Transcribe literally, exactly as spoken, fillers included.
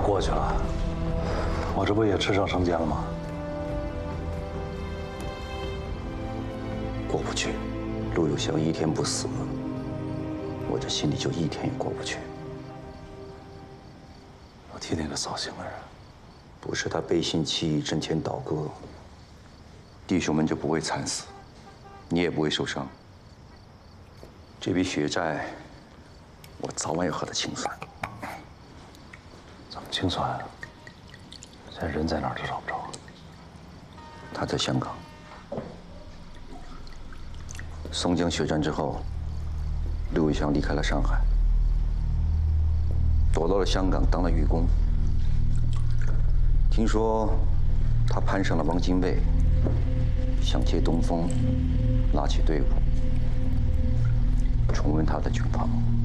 过去了，我这不也吃上生煎了吗？ 过不去。陆有祥一天不死，我这心里就一天也过不去。 我替那个扫兴的人， 不是他背信弃义、阵前倒戈，弟兄们就不会惨死，你也不会受伤。这笔血债，我早晚要和他清算。 怎么清算啊？现在人在哪儿都找不着。 他在香港。松江血战之后，陆有祥离开了上海，躲到了香港当了狱工。听说他攀上了汪精卫，想借东风拉起队伍，重温他的军阀梦。